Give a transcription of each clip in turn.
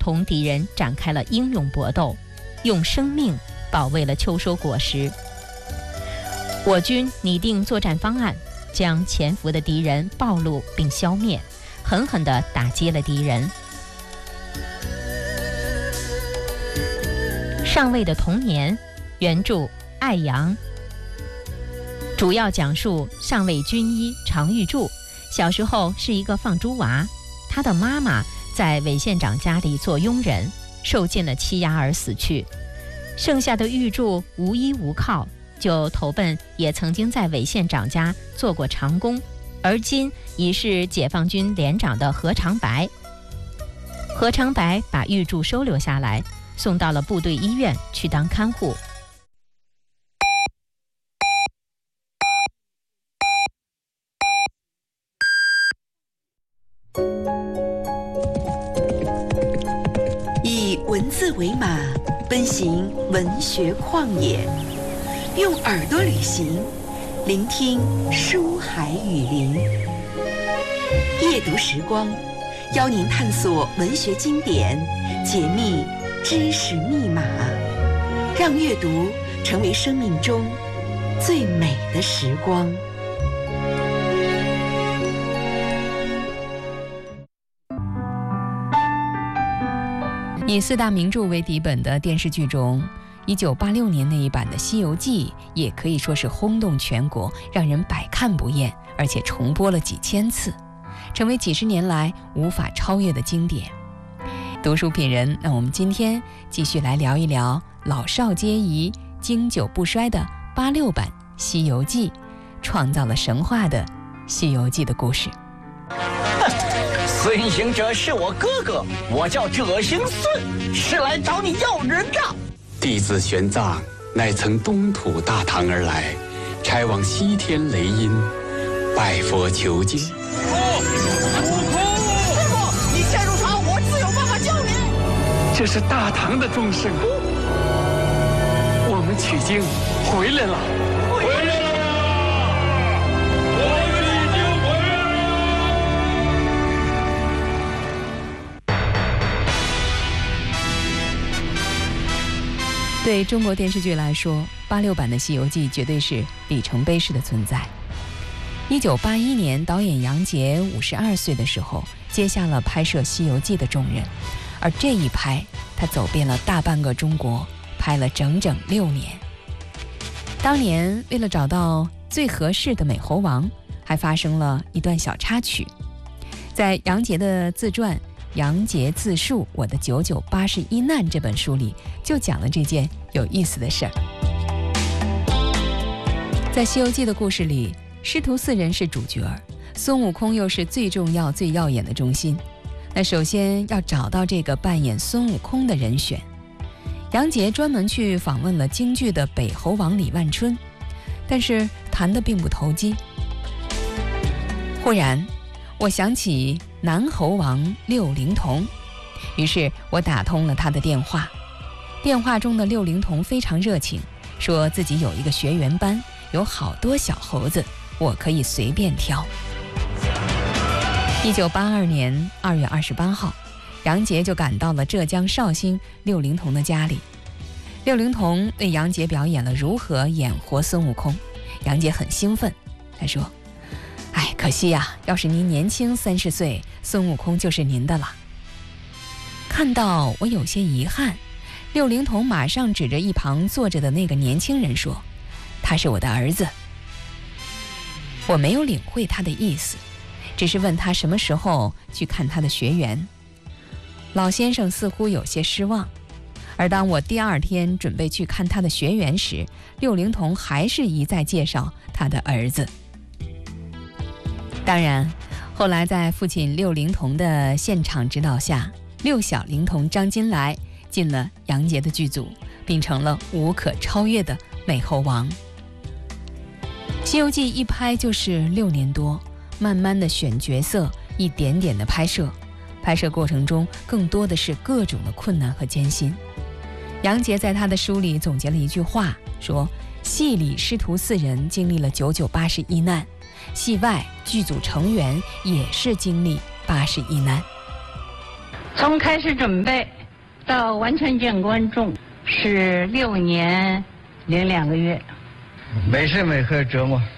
同敌人展开了英勇搏斗，用生命保卫了秋收果实。我军拟定作战方案，将潜伏的敌人暴露并消灭，狠狠地打击了敌人。上尉的童年，原著艾阳，主要讲述上尉军医常玉柱小时候是一个放猪娃，他的妈妈在韦县长家里做佣人，受尽了欺压而死去。剩下的玉柱无依无靠，就投奔也曾经在韦县长家做过长工，而今已是解放军连长的何长白。何长白把玉柱收留下来，送到了部队医院去当看护。 以文字为马，奔行文学旷野，用耳朵旅行，聆听书海雨林。夜读时光，邀您探索文学经典，解密知识密码，让阅读成为生命中最美的时光。 以4大名著为底本的电视剧中，1986年那一版的《西游记》也可以说是轰动全国，让人百看不厌，而且重播了几千次，成为几十年来无法超越的经典。读书品人，那我们今天继续来聊一聊老少皆宜、经久不衰的86版《西游记》，创造了神话的《西游记》的故事。 孙行者是我哥哥，我叫者行孙，是来找你要人的。 弟子玄奘乃曾东土大唐而来，差往西天雷音，拜佛求经。 师傅，你陷入他，我自有办法救你。 这是大唐的众生，我们取经回来了。 对中国电视剧来说，86版的《西游记》绝对是里程碑式的存在。1981年，导演杨洁52岁的时候，接下了拍摄《西游记》的重任，而这一拍，他走遍了大半个中国，拍了整整6年。当年为了找到最合适的美猴王，还发生了一段小插曲。在杨洁的自传《杨洁自述我的9981难》这本书里，就讲了这件有意思的事儿。在《西游记》的故事里，师徒4人是主角，孙悟空又是最重要、最耀眼的中心。那首先要找到这个扮演孙悟空的人选。杨洁专门去访问了京剧的北猴王李万春，但是谈得并不投机。忽然，我想起南猴王六龄童，于是我打通了他的电话。电话中的六龄童非常热情，说自己有一个学员班，有好多小猴子，我可以随便挑。1982年2月28号，杨洁就赶到了浙江绍兴六龄童的家里。六龄童为杨洁表演了如何演活孙悟空，杨洁很兴奋，他说：哎，可惜呀，要是您年轻30岁，孙悟空就是您的了。看到我有些遗憾，六龄童马上指着一旁坐着的那个年轻人说：他是我的儿子。我没有领会他的意思，只是问他什么时候去看他的学员。老先生似乎有些失望，而当我第2天准备去看他的学员时，六龄童还是一再介绍他的儿子。当然，后来在父亲六龄童的现场指导下，六小龄童张金来进了杨洁的剧组，并成了无可超越的美猴王。《西游记》一拍就是6年多，慢慢的选角色，一点点的拍摄，拍摄过程中更多的是各种的困难和艰辛。杨洁在他的书里总结了一句话，说戏里师徒4人经历了9981难，戏外剧组成员也是经历81难。 从开始准备到完全见观众是6年零2个月， 每时每刻折磨，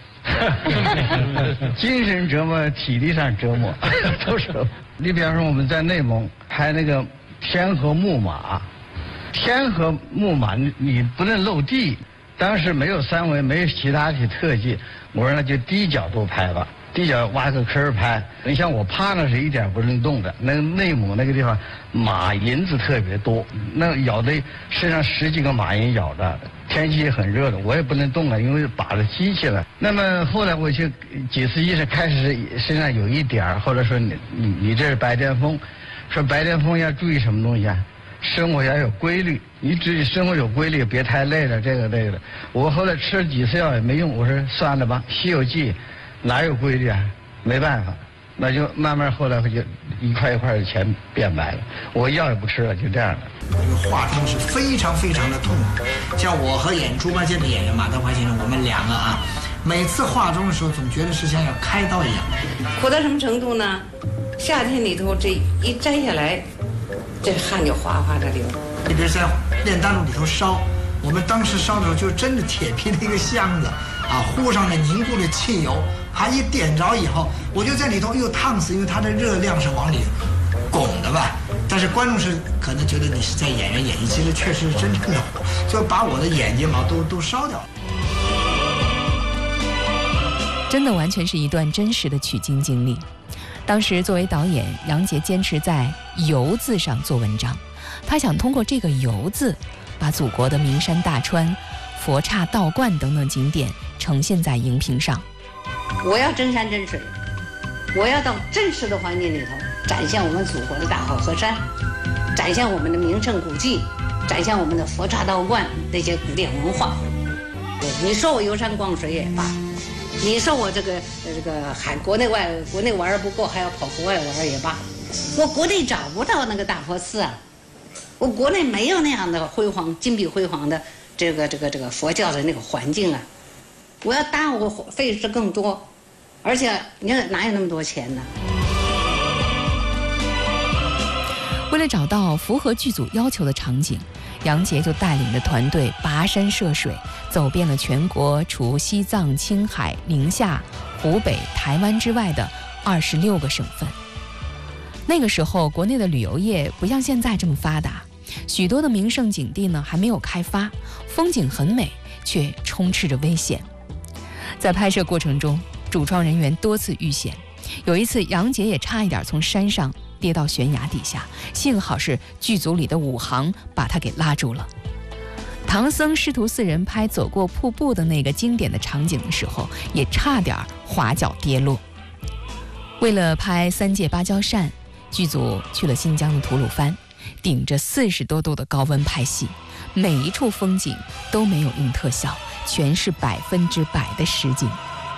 精神折磨，体力上折磨，都是。你比方说我们在内蒙拍那个天河木马，天河木马你不能露地，当时没有3维，没有其他的特技，我说那就低角度拍吧，低角挖个坑拍。你像我趴那是一点不能动的，那个内蒙那个地方马蝇子特别多，那咬的身上10几个马蝇咬的，天气也很热的，我也不能动了，因为把着机器了。那么后来我去几次医生，开始身上有一点，或者说你这是白癜风，说白癜风要注意什么东西啊？生活要有规律，你只生活有规律，别太累了，这个的。我后来吃了几次药也没用，我说算了吧，《西游记》哪有规律啊？没办法，那就慢慢后来就一块一块的钱变白了，我药也不吃了，就这样了。 这个化妆是非常非常的痛苦，像我和演猪八戒的演员马德华先生，我们2个啊，每次化妆的时候总觉得是像要开刀一样。 苦到什么程度呢？夏天里头这一摘下来，这汗就哗哗的流。 你比如在炼丹炉里头烧，我们当时烧的时候就真的铁皮的一个箱子啊，糊上了凝固的汽油，还一点着以后，我就在里头又烫死，因为它的热量是往里拱的吧。但是观众是可能觉得你是在演员演绎，其实确实是真正的火，就把我的眼睫毛都烧掉了。 真的完全是一段真实的取经经历。当时作为导演，杨洁坚持在游字上做文章，他想通过这个游字，把祖国的名山大川、佛刹道观等等景点呈现在荧屏上。 我要真山真水，我要到真实的环境里头展现我们祖国的大好河山，展现我们的名胜古迹，展现我们的佛刹道观那些古典文化。你说我游山逛水也罢，你说我这个国内玩不够，还要跑国外玩也罢，我国内找不到那个大佛寺啊，我国内没有那样的辉煌、金碧辉煌的这个佛教的那个环境啊，我要耽误费事更多，而且你看哪有那么多钱呢？ 为了找到符合剧组要求的场景，杨洁就带领着团队跋山涉水，走遍了全国除西藏、青海、宁夏、湖北、台湾之外的26个省份。那个时候，国内的旅游业不像现在这么发达，许多的名胜景地呢还没有开发，风景很美，却充斥着危险。在拍摄过程中，主创人员多次遇险，有一次杨洁也差一点从山上跌到悬崖底下，幸好是剧组里的武行把他给拉住了。唐僧师徒4人拍走过瀑布的那个经典的场景的时候，也差点滑脚跌落。为了拍3界芭蕉扇，剧组去了新疆的吐鲁番，顶着40多度的高温拍戏，每一处风景都没有用特效，全是100%的实景。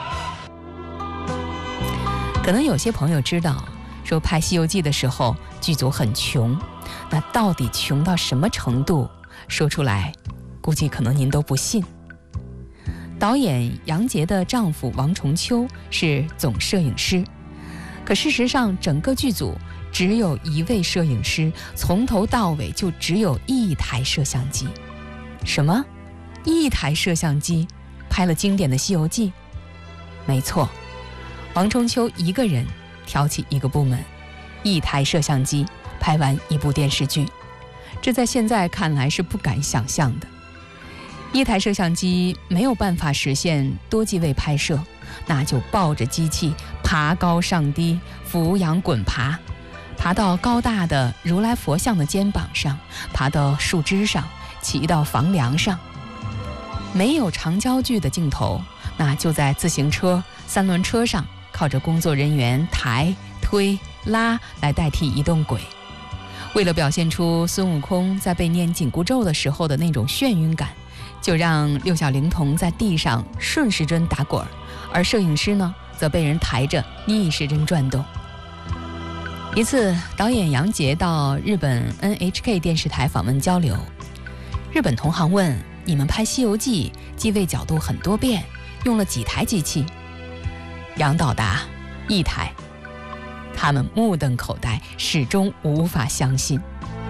可能有些朋友知道，说拍《西游记》的时候剧组很穷，那到底穷到什么程度？说出来估计可能您都不信。导演杨洁的丈夫王重秋是总摄影师，可事实上整个剧组只有1位摄影师，从头到尾就只有1台摄像机。什么？1台摄像机拍了经典的《西游记》？没错，王重秋一个人挑起一个部门，1台摄像机拍完一部电视剧，这在现在看来是不敢想象的。1台摄像机没有办法实现多机位拍摄，那就抱着机器爬高上低，俯仰滚爬，爬到高大的如来佛像的肩膀上，爬到树枝上，骑到房梁上。没有长焦距的镜头，那就在自行车、3轮车上，靠着工作人员抬、推、拉来代替移动轨。为了表现出孙悟空在被念紧箍咒的时候的那种眩晕感，就让6小龄童在地上顺时针打滚，而摄影师呢，则被人抬着逆时针转动。一次，导演杨洁到日本 NHK 电视台访问交流，日本同行问：“你们拍《西游记》机位角度很多变，用了几台机器？”杨导答：1台。 他们目瞪口呆，始终无法相信。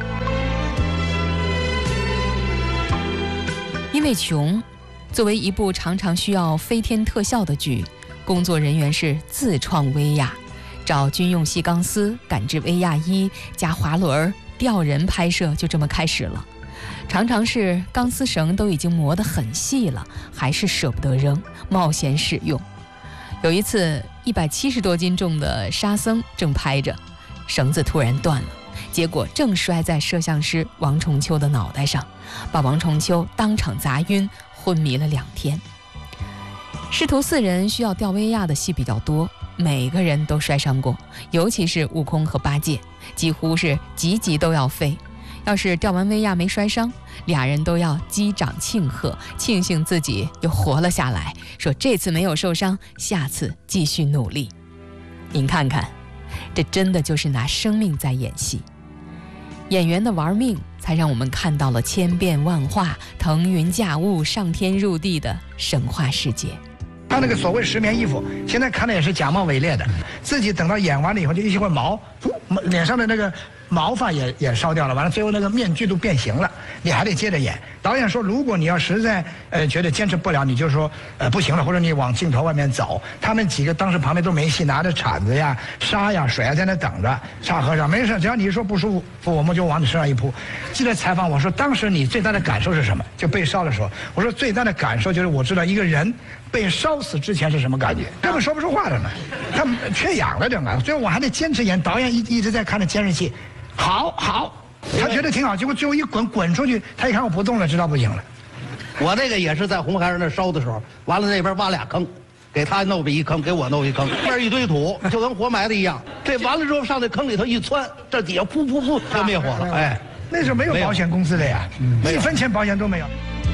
因为穷，作为一部常常需要飞天特效的剧，工作人员是自创威亚，找军用细钢丝赶制威亚1加滑轮吊人拍摄，就这么开始了。常常是钢丝绳都已经磨得很细了，还是舍不得扔，冒险使用。有一次170多斤重的沙僧正拍着，绳子突然断了，结果正摔在摄像师王重秋的脑袋上，把王重秋当场砸晕，昏迷了2天。师徒4人需要吊威亚的戏比较多，每个人都摔伤过，尤其是悟空和八戒，几乎是集集都要飞。要是吊完威亚没摔伤，2人都要击掌庆贺，庆幸自己又活了下来，说这次没有受伤，下次继续努力。您看看，这真的就是拿生命在演戏。演员的玩命，才让我们看到了千变万化、腾云驾雾、上天入地的神话世界。 他那个所谓石棉衣服，现在看的也是假冒伪劣的。自己等到演完了以后，就一会儿毛，脸上的那个毛发也烧掉了，完了最后那个面具都变形了，你还得接着演。导演说，如果你要实在觉得坚持不了，你就说不行了，或者你往镜头外面走。他们几个当时旁边都没戏，拿着铲子呀、沙呀、水啊在那等着。沙和尚没事，只要你一说不舒服，我们就往你身上一扑。记得采访我说，当时你最大的感受是什么？就被烧的时候，我说最大的感受就是我知道一个人被烧死之前是什么感觉，根本说不出话来了，他们缺氧了整个。最后我还得坚持演，导演一直在看着监视器，好，他觉得挺好，结果最后一滚出去，他一看我不动了，知道不行了。 我那个也是在红孩儿那烧的时候，完了那边挖2坑，给他弄一坑，给我弄一坑，这儿一堆土，就跟活埋的一样。这完了之后上那坑里头一窜，这底下噗就灭火了。哎， 那时候没有保险公司的呀，1分钱保险都没有。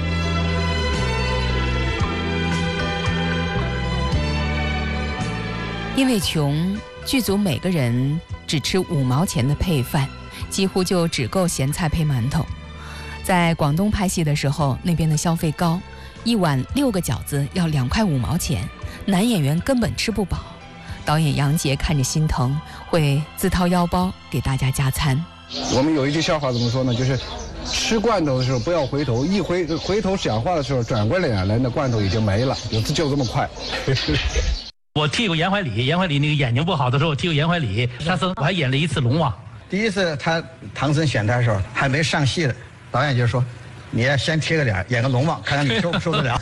因为穷，剧组每个人只吃5毛钱的配饭，几乎就只够咸菜配馒头。在广东拍戏的时候，那边的消费高，一碗6个饺子要2块5毛钱，男演员根本吃不饱。导演杨洁看着心疼，会自掏腰包给大家加餐。 我们有一句笑话怎么说呢？就是吃罐头的时候不要回头，一回头讲话的时候，转过脸来，那罐头已经没了，就这么快。 我替过严怀礼那个眼睛不好的时候，我替过严怀礼。沙僧我还演了1次龙王。 第一次唐僧选他的时候还没上戏呢，导演就说：“你要先贴个脸，演个龙王，看看你受不受得了。”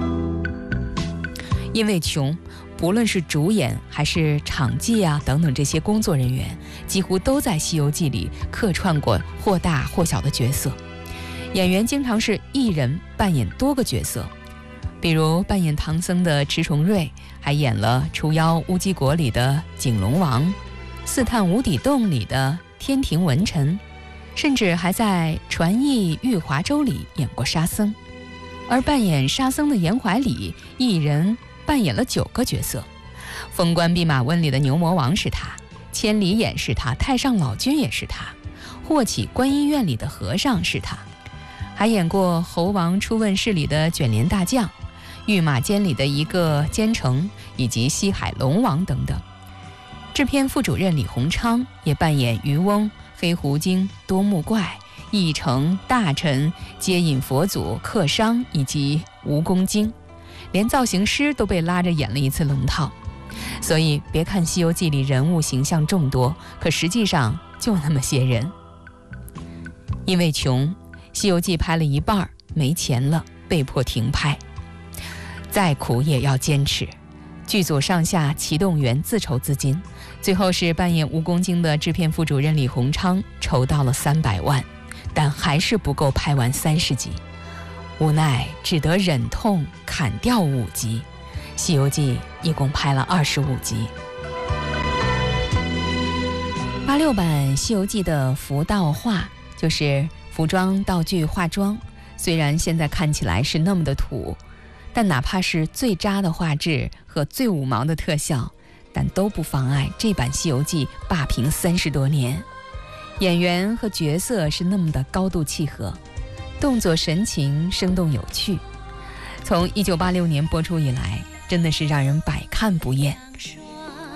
因为穷，不论是主演还是场记啊等等这些工作人员，几乎都在《西游记》里客串过或大或小的角色。演员经常是一人扮演多个角色，比如扮演唐僧的迟重瑞，还演了《除妖乌鸡国》里的景龙王，《四探无底洞》里的天庭文臣，甚至还在《传艺玉华州》里演过沙僧。而扮演沙僧的严怀礼一人扮演了9个角色，《封关弼马温》里的牛魔王是他，千里眼是他，太上老君也是他，霍启观音院里的和尚是他，还演过《猴王出问事》里的卷帘大将，御马监里的一个奸臣，以及西海龙王等等。制片副主任李鸿昌也扮演渔翁、飞狐精、多目怪、义城、大臣、接引佛祖、客商以及蜈蚣精，连造型师都被拉着演了1次龙套。所以别看《西游记》里人物形象众多，可实际上就那么些人。因为穷，《西游记》拍了一半没钱了，被迫停拍。再苦也要坚持，剧组上下齐动员自筹资金，最后是扮演蜈蚣精的制片副主任李鸿昌筹到了300万，但还是不够拍完30集，无奈只得忍痛砍掉5集，《西游记》一共拍了25集。86版《西游记》的服道化，就是服装、道具、化妆，虽然现在看起来是那么的土，但哪怕是最渣的画质和最5毛的特效，但都不妨碍这版《西游记》霸屏30多年。演员和角色是那么的高度契合，动作神情生动有趣。从1986年播出以来，真的是让人百看不厌。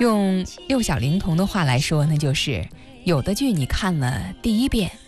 用六小龄童的话来说，那就是有的剧你看了第一遍